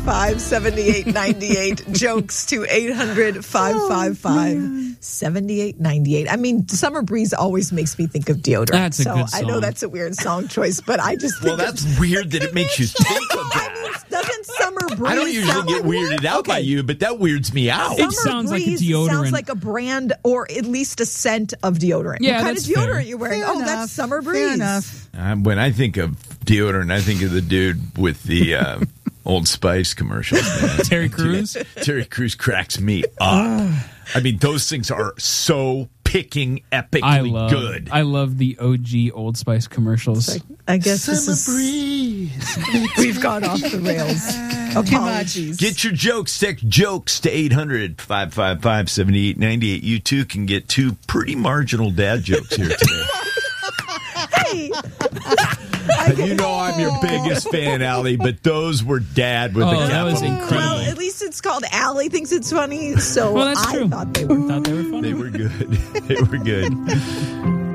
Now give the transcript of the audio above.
578-98 jokes to 800-555-7898. I mean, Summer Breeze always makes me think of deodorant. That's a good I song. know that's a weird song choice, but I just think that's weird that it makes you think of that. I mean, doesn't Summer Breeze I don't usually get weirded out by you, but that weirds me out. It sounds like a deodorant. Sounds like a brand or at least a scent of deodorant. Yeah, what kind of deodorant fair. you're wearing? Fair enough. That's Summer Breeze. Fair enough. When I think of deodorant, I think of the dude with the Old Spice commercials. Man. Terry Crews? Terry Crews cracks me up. I mean, those things are so picking epically good. I love the OG Old Spice commercials. I guess Summer breeze. We've gone off the rails. Apologies. Get your jokes. Text jokes to 800-555-7898. You too can get two pretty marginal dad jokes here today. Hey. You know I'm your biggest fan, Allie, but those were dad with a capital. That was incredible. Well, at least it's called Allie thinks it's funny, so Well, that's true. I thought they were funny. They were good. They were good.